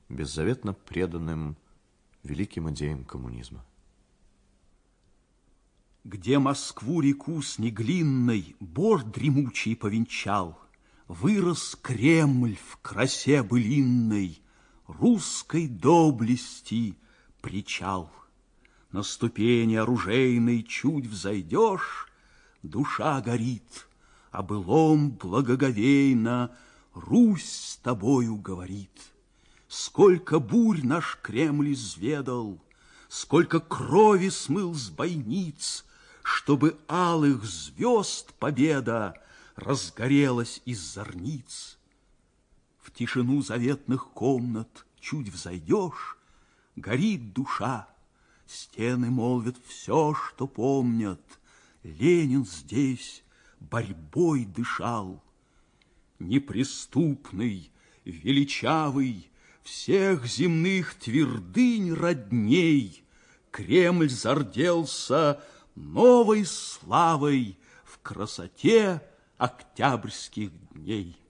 беззаветно преданным великим идеям коммунизма. Где Москву-реку снеглинной бор дремучий повенчал, вырос Кремль в красе былинной, русской доблести причал. На ступени оружейной чуть взойдешь, душа горит, о былом благоговейно Русь с тобою говорит. Сколько бурь наш Кремль изведал, сколько крови смыл с бойниц, чтобы алых звезд победа разгорелась из зорниц. В тишину заветных комнат чуть взойдешь, горит душа, стены молвят все, что помнят. Ленин здесь борьбой дышал. Неприступный, величавый, всех земных твердынь родней, Кремль зарделся новой славой в красоте октябрьских дней.